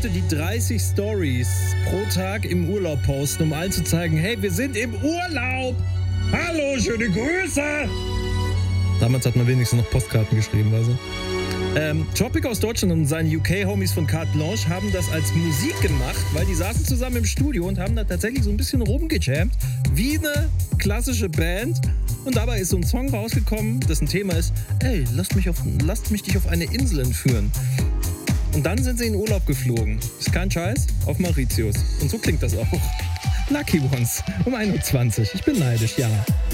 Leute, die 30 Stories pro Tag im Urlaub posten, um allen zu zeigen, hey, wir sind im Urlaub. Hallo, schöne Grüße. Damals hat man wenigstens noch Postkarten geschrieben, weißt du. Tropic aus Deutschland und seine UK-Homies von Carte Blanche haben das als Musik gemacht, weil die saßen zusammen im Studio und haben da tatsächlich so ein bisschen rumgejammt, wie eine klassische Band. Und dabei ist so ein Song rausgekommen, dessen Thema ist, ey, lasst mich dich auf eine Insel entführen. Und dann sind sie in Urlaub geflogen. Ist kein Scheiß, auf Mauritius. Und so klingt das auch. Lucky Ones, um 1.20 Uhr. Ich bin neidisch, ja.